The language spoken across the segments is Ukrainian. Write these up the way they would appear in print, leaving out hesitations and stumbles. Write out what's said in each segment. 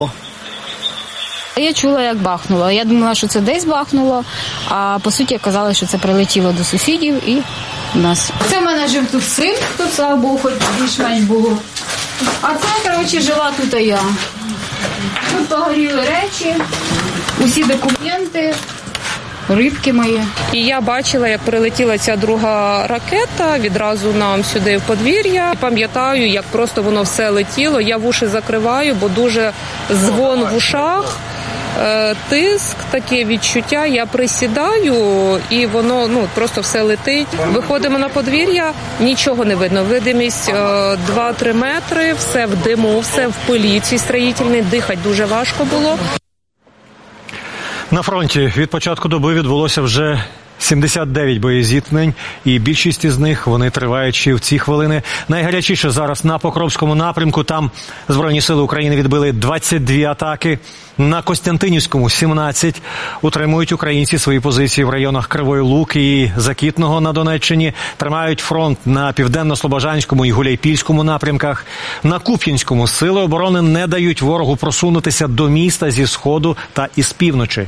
Я чула, як бахнуло. Я думала, що це десь бахнуло, а по суті казали, що це прилетіло до сусідів і в нас. Це в мене жив тут син, тут, слава Богу, хоч більш-менш було. А це, жила тут я. Тут погоріли речі, усі документи, рибки мої. І я бачила, як прилетіла ця друга ракета відразу нам сюди в подвір'я. Пам'ятаю, як просто воно все летіло. Я вуші закриваю, бо дуже дзвон в ушах, тиск, таке відчуття. Я присідаю і воно просто все летить. Виходимо на подвір'я, нічого не видно. Видимість 2-3 метри, все в диму, все в пилі цій строїтельній, дихати дуже важко було. На фронті від початку доби відбулося вже 79 боєзіткнень, і більшість із них вони тривають ще в ці хвилини. Найгарячіше зараз на Покровському напрямку. Там Збройні сили України відбили 22 атаки. На Костянтинівському – 17. Утримують українці свої позиції в районах Кривої Луки і Закітного на Донеччині. Тримають фронт на Південно-Слобожанському і Гуляйпільському напрямках. На Куп'янському сили оборони не дають ворогу просунутися до міста зі сходу та із півночі.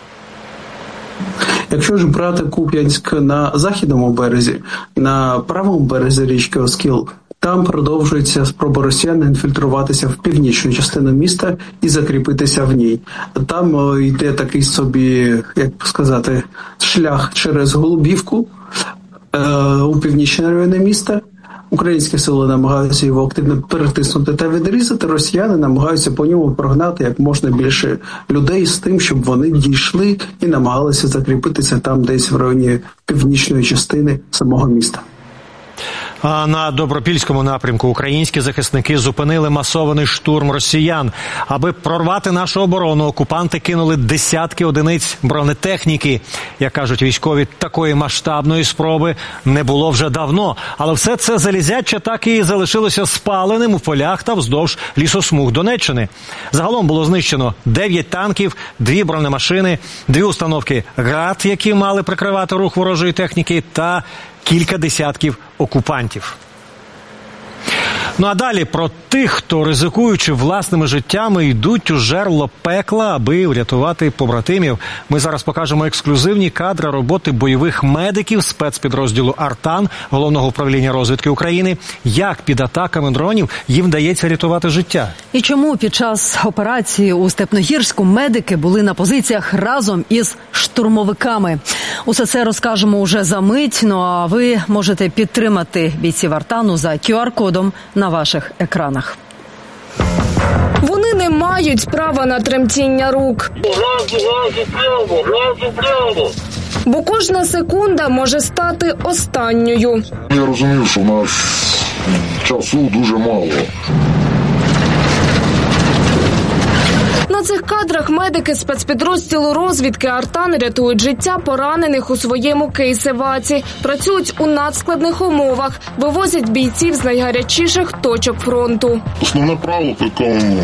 Якщо ж брати Куп'янськ на західному березі, на правому березі річки Оскіл, там продовжується спроба росіян інфільтруватися в північну частину міста і закріпитися в ній. Там йде такий собі, як сказати, шлях через Голубівку у північні райони міста. Українські сили намагаються його активно перетиснути та відрізати, росіяни намагаються по ньому прогнати як можна більше людей з тим, щоб вони дійшли і намагалися закріпитися там десь в районі північної частини самого міста. А на Добропільському напрямку українські захисники зупинили масований штурм росіян. Аби прорвати нашу оборону, окупанти кинули десятки одиниць бронетехніки. Як кажуть військові, такої масштабної спроби не було вже давно. Але все це залізяче так і залишилося спаленим у полях та вздовж лісосмуг Донеччини. Загалом було знищено 9 танків, 2 бронемашини, 2 установки ГРАД, які мали прикривати рух ворожої техніки, та кілька десятків окупантів. Ну а далі про тих, хто, ризикуючи власними життями, йдуть у жерло пекла, аби врятувати побратимів. Ми зараз покажемо ексклюзивні кадри роботи бойових медиків спецпідрозділу «Артан» Головного управління розвідки України. Як під атаками дронів їм вдається рятувати життя. І чому під час операції у Степногірську медики були на позиціях разом із штурмовиками. Усе це розкажемо уже за мить, ну а ви можете підтримати бійців «Артану» за QR-кодом на ваших екранах. Вони не мають права на тремтіння рук. Бо кожна секунда може стати останньою. Я розумію, що в нас часу дуже мало. На цих кадрах медики спецпідрозділу розвідки «Артан» рятують життя поранених у своєму кейсеваці. Працюють у надскладних умовах, вивозять бійців з найгарячіших точок фронту. Основне правило, по якому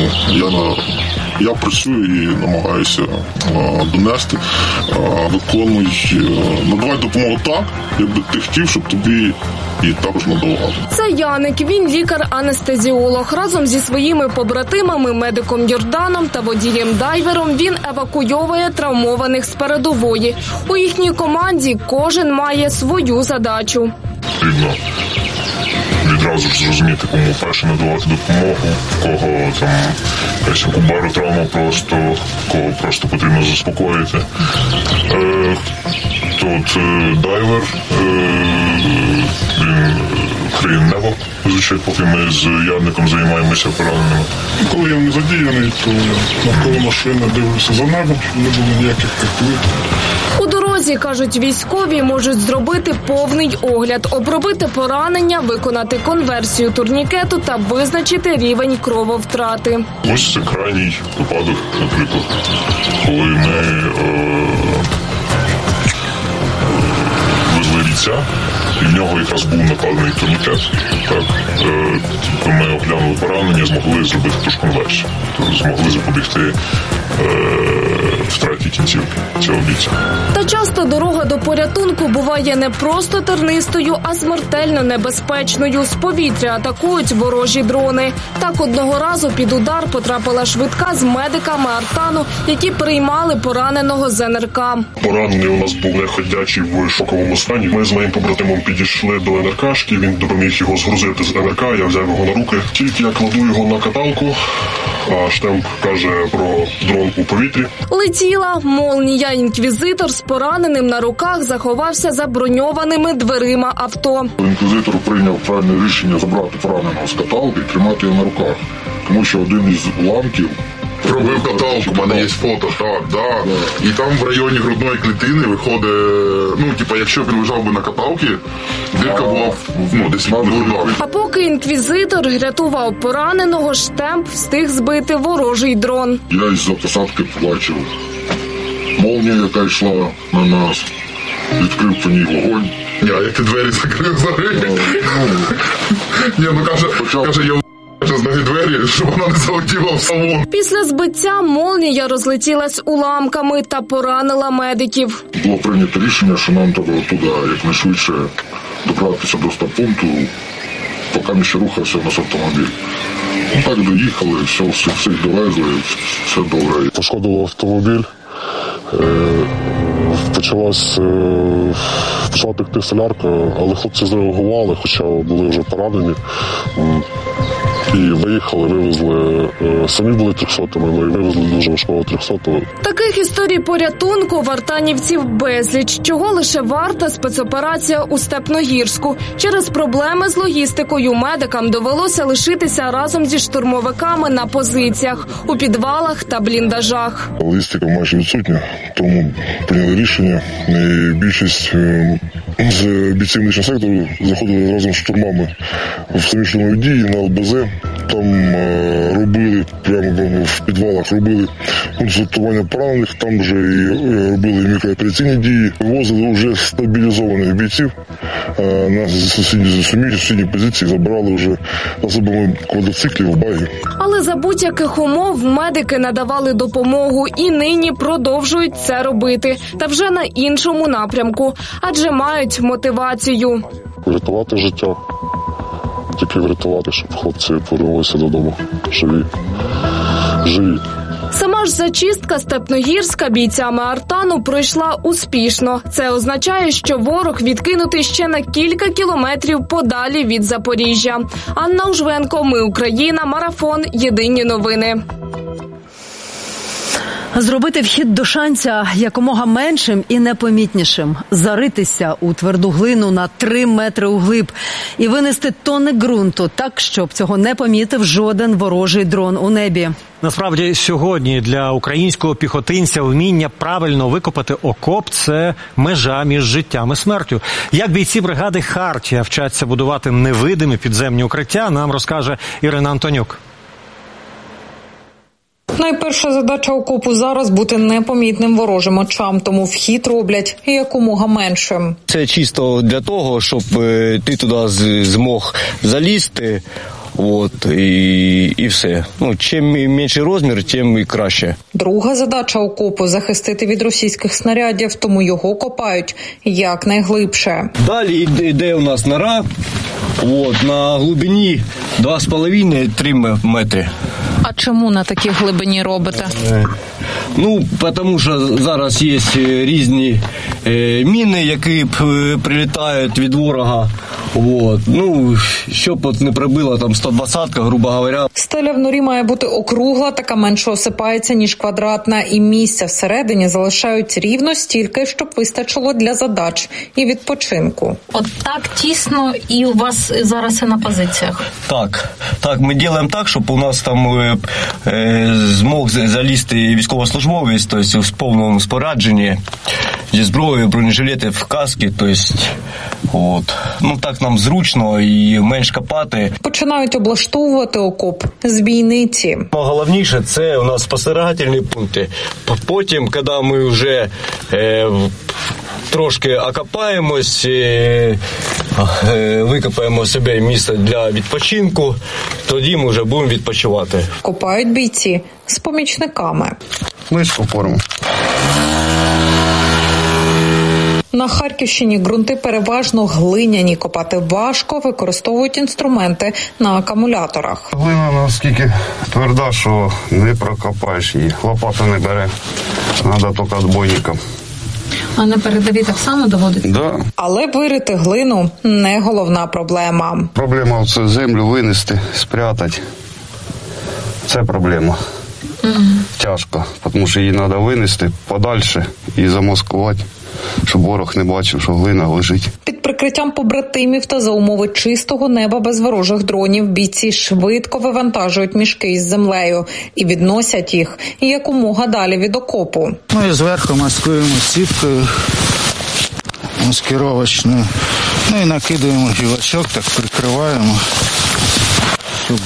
я працюю і намагаюся донести, виконуй, надавай допомогу так, якби ти хотів, щоб тобі і також надавали. Це Яник, він лікар-анестезіолог. Разом зі своїми побратимами, медиком Йорданом та водієм-дайвером, він евакуйовує травмованих з передової. У їхній команді кожен має свою задачу. Потрібно відразу ж зрозуміти, кому перше надавати допомогу, в кого там якась кубару травма просто, кого просто потрібно заспокоїти. Тут дайвер, він криє небо, звичайно, поки ми з Ярником займаємося пораненими. Коли я не задіяний, то навколо машини дивлюся за небо, щоб не було ніяких приклик. У дорозі, кажуть військові, можуть зробити повний огляд, обробити поранення, виконати конверсію турнікету та визначити рівень крововтрати. Ось це крайній випадок, наприклад, коли ми везли бійця, і в нього якраз був накладений турнікет. Так, коли ми оглянули поранення, змогли зробити ту ж конверсію. Тобто змогли запобігти втраті третій кінцівки цього бійця. Та часто дорога до порятунку буває не просто тернистою, а смертельно небезпечною. З повітря атакують ворожі дрони. Так одного разу під удар потрапила швидка з медиками Артану, які приймали пораненого з НРК. Поранений у нас був неходячий в шоковому стані. Ми з моїм побратимом підійшли до НРКшки, він допоміг його згрузити з НРК, я взяв його на руки. Тільки я кладу його на каталку, а штемп каже про дрон у повітрі. Летіла молнія. Інквізитор з пораненим на руках заховався за броньованими дверима авто. Інквізитор прийняв правильне рішення забрати пораненого з каталки і тримати його на руках, тому що один із уламків пробив каталку, в мене є фото, так, да. І там в районі грудної клітини виходить, якщо він лежав би на каталці, дірка була, десь на грудах. А поки інквізитор рятував пораненого, штемп встиг збити ворожий дрон. Я із-за посадки побачив молнію, яка йшла на нас, відкрив по ній вогонь. Ні, а як ти двері закрив взагалі? Каже, я з ноги двері, щоб вона не залетіла в салон. Після збиття молнія розлетілась уламками та поранила медиків. Було прийнято рішення, що нам треба туди якнайшвидше добратися до стаб-пункту, поки ми ще рухався наш автомобіль. Так доїхали, всіх довезли, все добре. Пошкодило автомобіль. Почала текти солярка, але хлопці зреагували, хоча були вже поранені. І виїхали, вивезли, самі були 300-ми, ми вивезли дуже важкого 300-го. Таких історій порятунку в артанівців безліч, чого лише варта спецоперація у Степногірську. Через проблеми з логістикою медикам довелося лишитися разом зі штурмовиками на позиціях, у підвалах та бліндажах. Логістика майже відсутня, тому прийняли рішення. І більшість з бійців медичного сектору заходили разом з штурмами в самі штурмові дії на ЛБЗ. Там робили, прямо в підвалах робили консультування поранених, там вже і робили мікроопераційні дії, вивозили вже стабілізованих бійців на сусідні позиції, забирали вже засобами квадроциклів, баги. Але за будь-яких умов медики надавали допомогу і нині продовжують це робити. Та вже на іншому напрямку, адже мають мотивацію. Врятувати життя. Тільки врятувати, щоб хлопці повернулися додому живі. Сама ж зачистка Степногірська бійцями Артану пройшла успішно. Це означає, що ворог відкинутий ще на кілька кілометрів подалі від Запоріжжя. Анна Ужвенко, Ми Україна, Марафон, Єдині новини. Зробити вхід до Шанця якомога меншим і непомітнішим. Заритися у тверду глину на 3 метри углиб і винести тонни ґрунту так, щоб цього не помітив жоден ворожий дрон у небі. Насправді, сьогодні для українського піхотинця вміння правильно викопати окоп – це межа між життям і смертю. Як бійці бригади «Хартія» вчаться будувати невидимі підземні укриття, нам розкаже Ірина Антонюк. Найперша задача окопу зараз – бути непомітним ворожим очам, тому вхід роблять якомога меншим. Це чисто для того, щоб ти туди змог залізти, і все. Чим менший розмір, тим і краще. Друга задача окопу – захистити від російських снарядів, тому його копають якнайглибше. Далі йде у нас нора, на глибині 2,5-3 метри. А чому на такій глибині робите? Тому що зараз є різні міни, які прилітають від ворога. Щоб не прибила 120-ка, грубо говоря. Стеля в норі має бути округла, така менше осипається, ніж квадратна, і місця всередині залишають рівно стільки, щоб вистачило для задач і відпочинку. От так тісно і у вас зараз і на позиціях? Так, ми робимо так, щоб у нас там змог залізти військовослужбовець, тобто в повному спорядженні, зі зброєю, бронежилети, каски, так нам зручно і менш копати. Починають облаштовувати окоп з бійниці. Головніше це у нас спостерігательні пункти. Потім, коли ми вже трошки окопаємось, викопаємо собі місце для відпочинку, тоді ми вже будемо відпочивати. Копають бійці з помічниками. Мишку форму. На Харківщині ґрунти переважно глиняні, копати важко, використовують інструменти на акумуляторах. Глина наскільки тверда, що не прокопаєш її. Лопата не бере, треба тільки відбойником. А на передовій так само доводиться? Да. Але вирити глину – не головна проблема. Проблема – це землю винести, спрятати. Це проблема. Тяжко, тому що її треба винести подальше і замаскувати, щоб ворог не бачив, що глина лежить. Під прикриттям побратимів та за умови чистого неба без ворожих дронів бійці швидко вивантажують мішки із землею і відносять їх якомога далі від окопу. Ну і зверху маскуємо сіткою маскировочною. Ну і накидаємо гілочок, так прикриваємо, щоб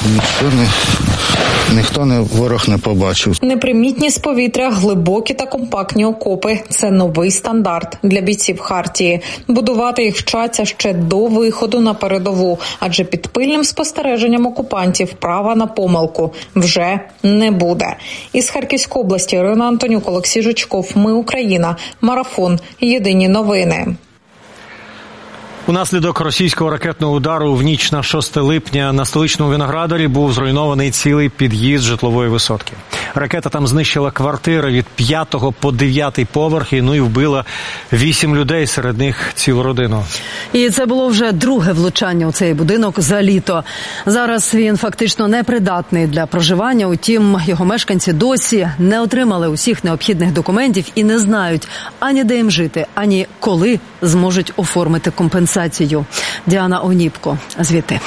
ніхто ворог не побачив. Непримітні з повітря, глибокі та компактні окопи – це новий стандарт для бійців Хартії. Будувати їх вчаться ще до виходу на передову, адже під пильним спостереженням окупантів права на помилку вже не буде. Із Харківської області Ірина Антонюк, Олексій Жучков. Ми Україна. Марафон. Єдині новини. Унаслідок російського ракетного удару в ніч на 6 липня на столичному Виноградарі був зруйнований цілий під'їзд житлової висотки. Ракета там знищила квартири від 5-го по 9-й поверхи, ну і вбила 8 людей, серед них цілу родину. І це було вже друге влучання у цей будинок за літо. Зараз він фактично непридатний для проживання, утім його мешканці досі не отримали усіх необхідних документів і не знають ані де їм жити, ані коли зможуть оформити компенсацію. Діана Оніпко звідти.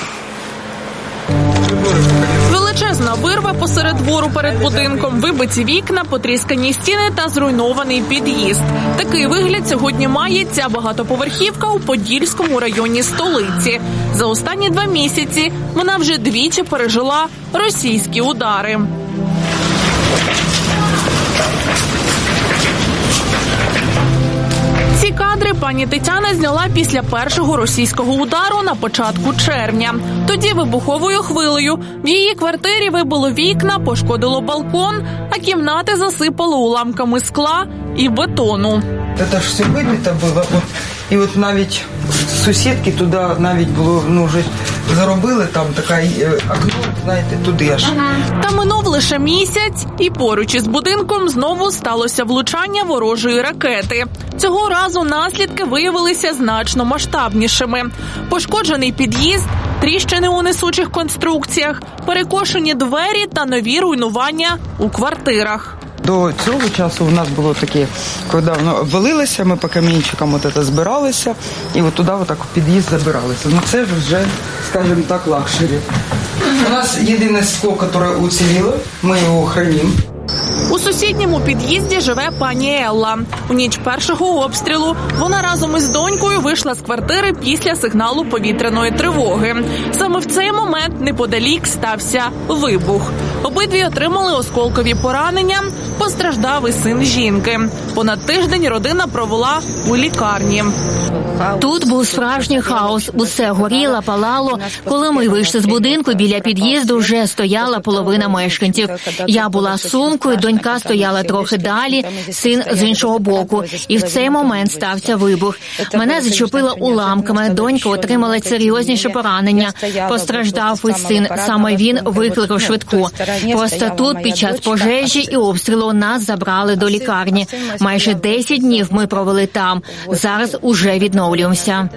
Величезна вирва посеред двору перед будинком, вибиті вікна, потріскані стіни та зруйнований під'їзд. Такий вигляд сьогодні має ця багатоповерхівка у Подільському районі столиці. За останні 2 місяці вона вже двічі пережила російські удари. Ці кадри пані Тетяна зняла після першого російського удару на початку червня. Тоді вибуховою хвилею в її квартирі вибило вікна, пошкодило балкон, а кімнати засипало уламками скла і бетону. Це ж все вибито було. І от навіть сусідки туди навіть було, вже заробили там таке окно, знаєте, туди аж. Та минув лише місяць, і поруч із будинком знову сталося влучання ворожої ракети. Цього разу наслідки виявилися значно масштабнішими. Пошкоджений під'їзд, тріщини у несучих конструкціях, перекошені двері та нові руйнування у квартирах. До цього часу у нас було таке, коли воно обвалилося, ми по камінчикам от збиралися і от туди отак в під'їзд забиралися. Ну це ж вже, скажімо так, лакшері. У нас єдине скло, яке уціліло, ми його хранимо. У сусідньому під'їзді живе пані Елла. У ніч першого обстрілу вона разом із донькою вийшла з квартири після сигналу повітряної тривоги. Саме в цей момент неподалік стався вибух. Обидві отримали осколкові поранення, постраждав і син жінки. Понад тиждень родина провела у лікарні. Тут був справжній хаос. Усе горіло, палало. Коли ми вийшли з будинку, біля під'їзду вже стояла половина мешканців. Я була з сумкою, донька стояла трохи далі, син з іншого боку. І в цей момент стався вибух. Мене зачепило уламками, донька отримала серйозніше поранення. Постраждав і син. Саме він викликав швидку. Просто тут під час пожежі і обстрілу нас забрали до лікарні. Майже 10 днів ми провели там. Зараз уже відновлюємося.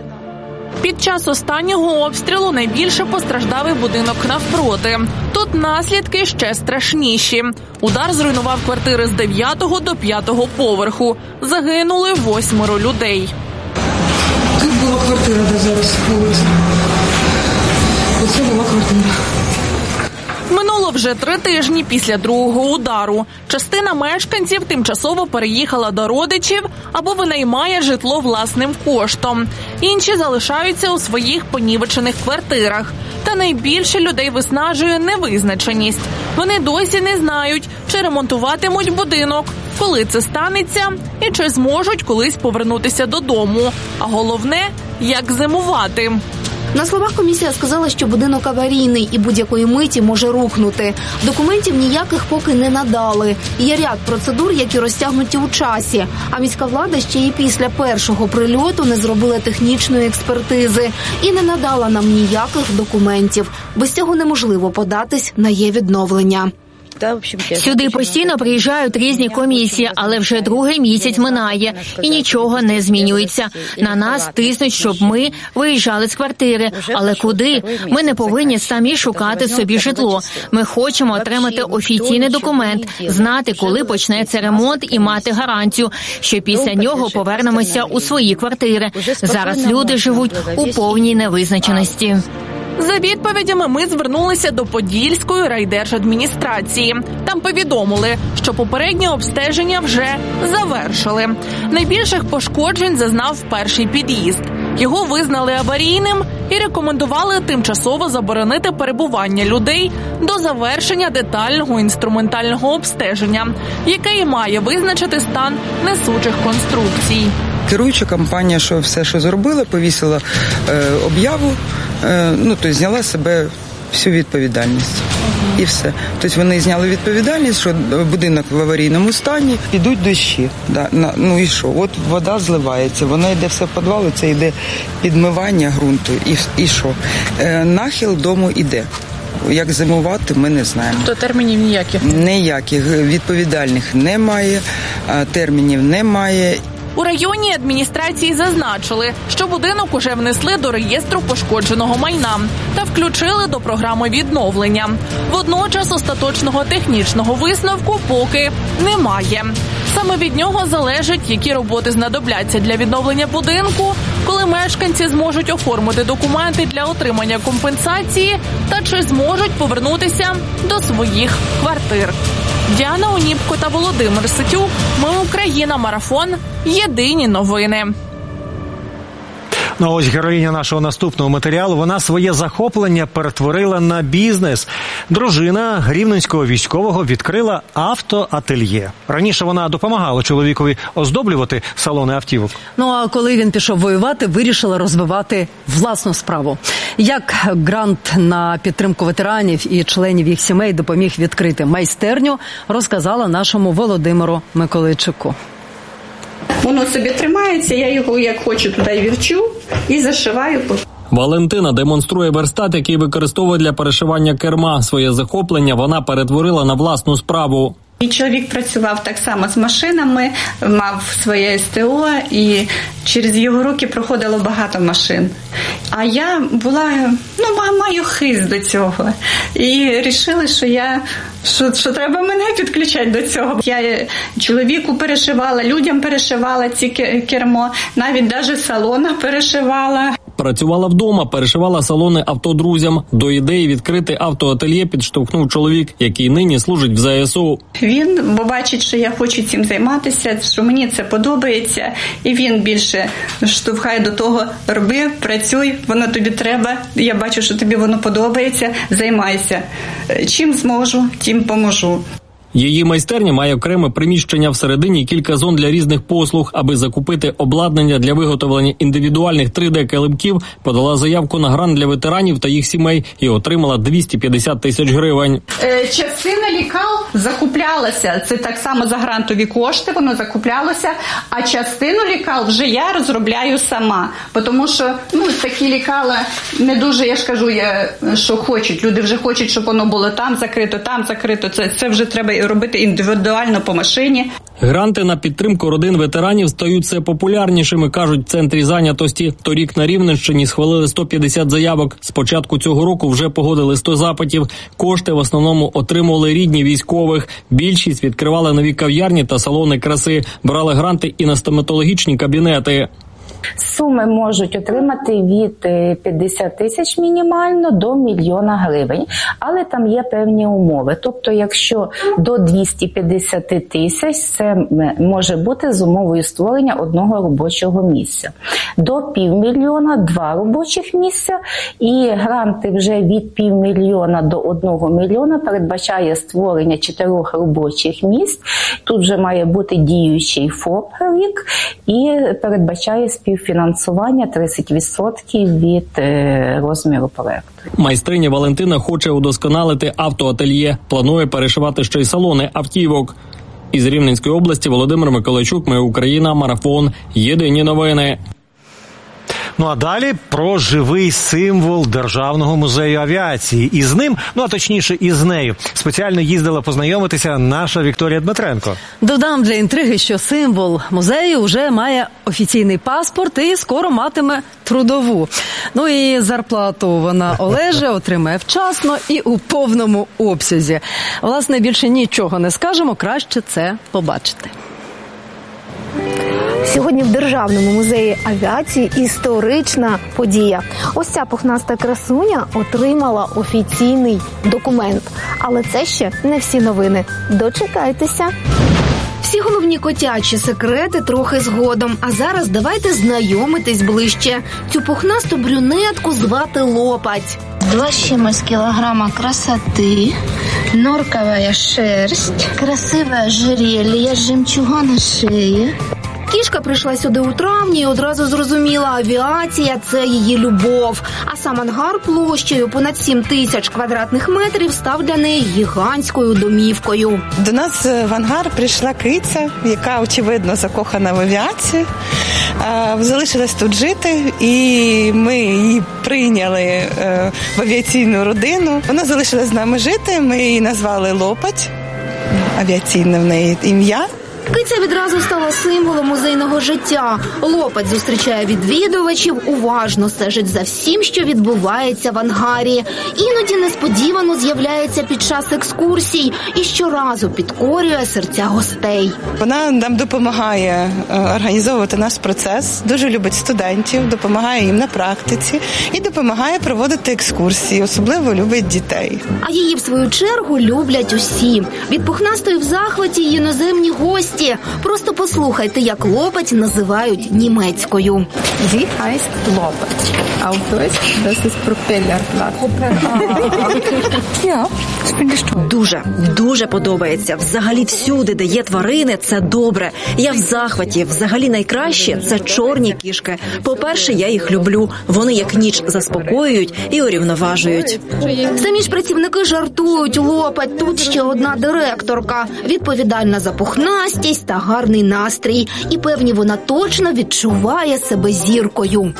Під час останнього обстрілу найбільше постраждав і будинок навпроти. Тут наслідки ще страшніші. Удар зруйнував квартири з 9-го до 5-го поверху. Загинули 8 людей. Тут була квартира, де зараз вулиця. Оце була квартира. Минуло вже 3 тижні після другого удару. Частина мешканців тимчасово переїхала до родичів або винаймає житло власним коштом. Інші залишаються у своїх понівечених квартирах. Та найбільше людей виснажує невизначеність. Вони досі не знають, чи ремонтуватимуть будинок, коли це станеться і чи зможуть колись повернутися додому. А головне, як зимувати. На словах комісія сказала, що будинок аварійний і будь-якої миті може рухнути. Документів ніяких поки не надали. Є ряд процедур, які розтягнуті у часі. А міська влада ще і після першого прильоту не зробила технічної експертизи і не надала нам ніяких документів. Без цього неможливо податись на є-відновлення. Сюди постійно приїжджають різні комісії, але вже другий місяць минає і нічого не змінюється. На нас тиснуть, щоб ми виїжджали з квартири. Але куди? Ми не повинні самі шукати собі житло. Ми хочемо отримати офіційний документ, знати, коли почнеться ремонт і мати гарантію, що після нього повернемося у свої квартири. Зараз люди живуть у повній невизначеності. За відповідями ми звернулися до Подільської райдержадміністрації. Там повідомили, що попереднє обстеження вже завершили. Найбільших пошкоджень зазнав перший під'їзд. Його визнали аварійним і рекомендували тимчасово заборонити перебування людей до завершення детального інструментального обстеження, яке і має визначити стан несучих конструкцій. Керуюча компанія, що все, що зробила, повісила об'яву, тобто зняла з себе всю відповідальність. І все. Тобто вони зняли відповідальність, що будинок в аварійному стані, підуть дощі. Ну і що? От вода зливається, вона йде все в підвал, це йде підмивання ґрунту. І що? Нахил дому йде. Як зимувати, ми не знаємо. То термінів ніяких? Ніяких. Відповідальних немає, термінів немає. У районній адміністрації зазначили, що будинок уже внесли до реєстру пошкодженого майна та включили до програми відновлення. Водночас остаточного технічного висновку поки немає. Саме від нього залежить, які роботи знадобляться для відновлення будинку, коли мешканці зможуть оформити документи для отримання компенсації та чи зможуть повернутися до своїх квартир. Діана Оніпко та Володимир Ситюк. Ми Україна. Марафон. Єдині новини. Ну ось героїня нашого наступного матеріалу. Вона своє захоплення перетворила на бізнес. Дружина рівненського військового відкрила автоательє. Раніше вона допомагала чоловікові оздоблювати салони автівок. Ну а коли він пішов воювати, вирішила розвивати власну справу. Як грант на підтримку ветеранів і членів їх сімей допоміг відкрити майстерню, розказала нашому Володимиру Миколайчуку. Воно собі тримається, я його як хочу туди вірчу і зашиваю. Валентина демонструє верстат, який використовує для перешивання керма. Своє захоплення вона перетворила на власну справу. Мій чоловік працював так само з машинами, мав своє СТО, і через його руки проходило багато машин. А я була, маю хист до цього. І вирішили, що треба мене підключати до цього. Я чоловіку перешивала, людям перешивала ці кермо, навіть салона перешивала. Працювала вдома, перешивала салони авто друзям. До ідеї відкрити автоательє підштовхнув чоловік, який нині служить в ЗСУ. Він бачить, що я хочу цим займатися, що мені це подобається, і він більше штовхає до того: роби, працюй, воно тобі треба, я бачу, що тобі воно подобається, займайся. Чим зможу, тим поможу. Її майстерня має окреме приміщення всередині і кілька зон для різних послуг. Аби закупити обладнання для виготовлення індивідуальних 3D-килимків, подала заявку на грант для ветеранів та їх сімей і отримала 250 тисяч гривень. Частина лікал закуплялася, це так само за грантові кошти, воно закуплялося, а частину лікал вже я розробляю сама. Тому що такі лікала не дуже, я ж кажу, що хочуть. Люди вже хочуть, щоб воно було там закрито. Це вже треба робити індивідуально по машині. Гранти на підтримку родин ветеранів стають все популярнішими, кажуть в центрі зайнятості. Торік на Рівненщині схвалили 150 заявок. З початку цього року вже погодили 100 запитів. Кошти в основному отримували рідні військових. Більшість відкривали нові кав'ярні та салони краси. Брали гранти і на стоматологічні кабінети. Суми можуть отримати від 50 тисяч мінімально до 1 мільйона гривень, але там є певні умови. Тобто, якщо до 250 тисяч, це може бути з умовою створення одного робочого місця. До 500 000 – 2 робочих місця, і гранти вже від 500 000 до 1 мільйона передбачає створення 4 робочих місць. Тут вже має бути діючий ФОП рік і передбачає співфінансування 30% від розміру проекту. Майстриня Валентина хоче удосконалити автоательє. Планує перешивати ще й салони автівок. Із Рівненської області Володимир Миколайчук, Ми Україна, Марафон. Єдині новини. Ну а далі про живий символ Державного музею авіації. І з ним, а точніше із нею, спеціально їздила познайомитися наша Вікторія Дмитренко. Додам для інтриги, що символ музею вже має офіційний паспорт і скоро матиме трудову. Ну і зарплату вона Олеже отримає вчасно і у повному обсязі. Власне, більше нічого не скажемо, краще це побачити. Сьогодні в Державному музеї авіації історична подія. Ось ця пухнаста красуня отримала офіційний документ. Але це ще не всі новини. Дочекайтеся. Всі головні котячі секрети трохи згодом. А зараз давайте знайомитись ближче. Цю пухнасту брюнетку звати Лопать. 2 с чимось килограмма красоты, норковая шерсть, красивое ожерелье, жемчуга на шее. Кішка прийшла сюди у травні і одразу зрозуміла, авіація – це її любов. А сам ангар площею понад 7 тисяч квадратних метрів став для неї гігантською домівкою. До нас в ангар прийшла киця, яка, очевидно, закохана в авіацію. Залишилась тут жити, і ми її прийняли в авіаційну родину. Вона залишилась з нами жити, ми її назвали Лопать, авіаційне в неї ім'я. Киця відразу стала символом музейного життя. Лопать зустрічає відвідувачів, уважно стежить за всім, що відбувається в ангарі. Іноді несподівано з'являється під час екскурсій і щоразу підкорює серця гостей. Вона нам допомагає організовувати наш процес, дуже любить студентів, допомагає їм на практиці і допомагає проводити екскурсії, особливо любить дітей. А її, в свою чергу, люблять усі. Від пухнастої в захваті її іноземні гості. Просто послухайте, як Лопать називають німецькою. Sie heißt Lopać. Auf Deutsch, das ist Propellerblatt. Дуже подобається. Взагалі всюди, де є тварини, це добре. Я в захваті. Взагалі найкраще – це чорні кішки. По-перше, я їх люблю. Вони як ніч заспокоюють і урівноважують. Самі ж працівники жартують. Лопать, тут ще одна директорка. Відповідальна за пухнастість та гарний настрій. І певні, вона точно відчуває себе зіркою.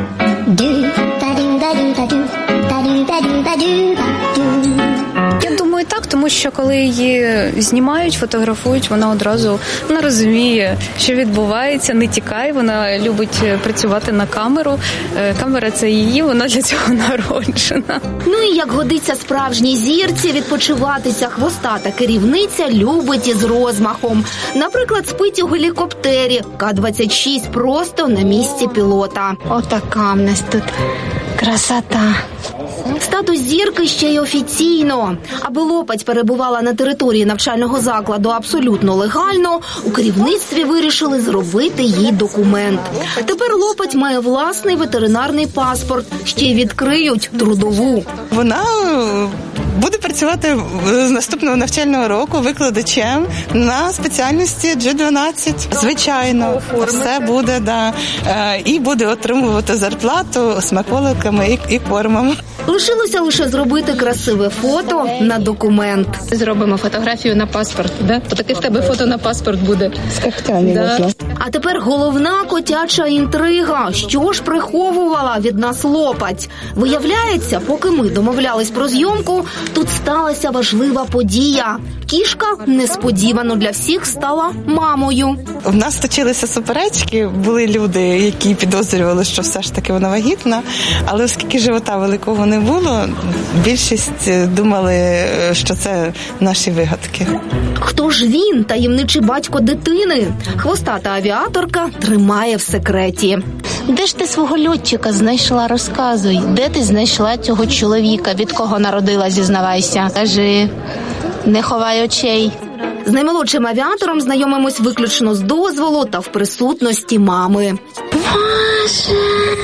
Я думаю, так, тому що коли її знімають, фотографують, вона розуміє, що відбувається, не тікає, вона любить працювати на камеру. Камера – це її, вона для цього народжена. Ну і як годиться справжній зірці, відпочиватися хвостата керівниця любить із розмахом. Наприклад, спить у гелікоптері К-26 просто на місці пілота. Отака в нас тут красота. Статус зірки ще й офіційно. Аби Лопать перебувала на території навчального закладу абсолютно легально, у керівництві вирішили зробити їй документ. Тепер Лопать має власний ветеринарний паспорт, ще й відкриють трудову. Вона буде працювати з наступного навчального року викладачем на спеціальності G12. Звичайно, все буде, і буде отримувати зарплату смаколиками і кормом. Лишилося лише зробити красиве фото на документ. Зробимо фотографію на паспорт, да? Таке в тебе фото на паспорт буде. З когтями можна. А тепер головна котяча інтрига. Що ж приховувала від нас Лопать? Виявляється, поки ми домовлялись про зйомку, тут сталася важлива подія. Кішка несподівано для всіх стала мамою. У нас точилися суперечки, були люди, які підозрювали, що все ж таки вона вагітна, але оскільки живота великого не було, більшість думали, що це наші вигадки. Хто ж він, таємничий батько дитини? Хвостата авіаторка тримає в секреті. Де ж ти свого льотчика знайшла? Розказуй. Де ти знайшла цього чоловіка? Від кого народила, зізнавайся? Кажи, не ховай очей. З наймолодшим авіатором знайомимось виключно з дозволу та в присутності мами. Боже,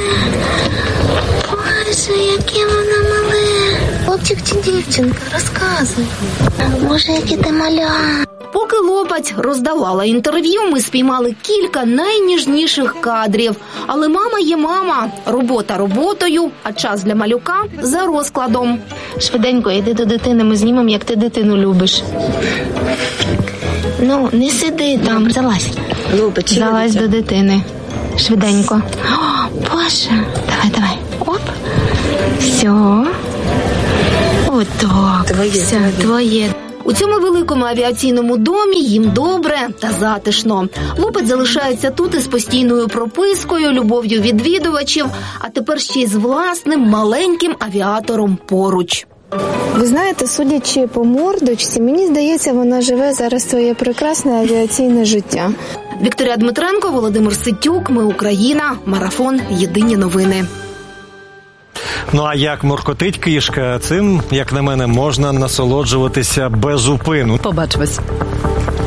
яке воно мале. Хлопчик чи дівчинка? Розказуй. Боже, яке ти маля. Поки Лопать роздавала інтерв'ю, ми спіймали кілька найніжніших кадрів. Але мама є мама. Робота роботою, а час для малюка за розкладом. Швиденько, йди до дитини, ми знімемо, як ти дитину любиш. Ну, не сиди там, залазь. Залазь до дитини. Швиденько. О, Боже. Давай. Оп. Все. Отак. Все, твоє. У цьому великому авіаційному домі їм добре та затишно. Лопать залишається тут із постійною пропискою, любов'ю відвідувачів, а тепер ще й з власним маленьким авіатором поруч. Ви знаєте, судячи по мордочці, мені здається, вона живе зараз своє прекрасне авіаційне життя. Вікторія Дмитренко, Володимир Ситюк, Ми Україна, Марафон, Єдині новини. Ну а як муркотить кішка, цим, як на мене, можна насолоджуватися без упину. Побачимось.